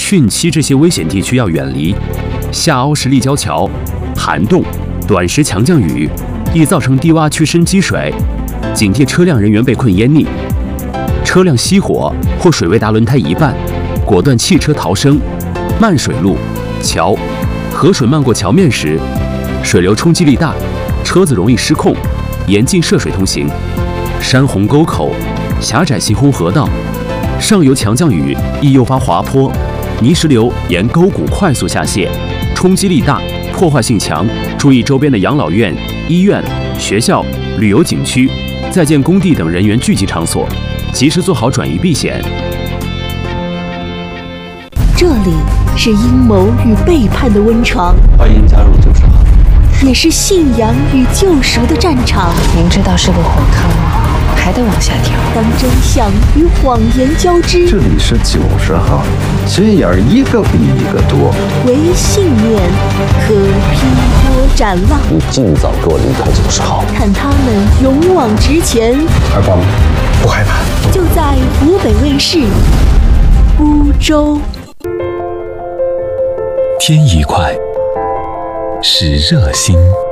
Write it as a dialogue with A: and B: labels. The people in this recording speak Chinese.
A: 汛期这些危险地区要远离。下凹式立交桥、涵洞、短时强降雨易造成低洼区深积水，警惕车辆人员被困淹溺。车辆熄火或水位达轮胎一半，果断弃车逃生。漫水路、桥、河水漫过桥面时，水流冲击力大，车子容易失控，严禁涉水通行。山洪沟口、狭窄行洪河道，上游强降雨易诱发滑坡，泥石流沿沟谷快速下泄，冲击力大，破坏性强。注意周边的养老院、医院、学校、旅游景区、在建工地等人员聚集场所，及时做好转移避险。
B: 这里是阴谋与背叛的温床，
C: 欢迎加入90号，
B: 也是信仰与救赎的战场。
D: 明知道是个火坑，还得往下跳。
B: 当真相与谎言交织，
C: 这里是90号，心眼儿一个比一个多。
B: 唯信念可劈波斩浪。
C: 你尽早给我离开90号，
B: 看他们勇往直前。
C: 害怕吗？不害怕。
B: 就在湖北卫视孤舟。
E: 天一快，是热心。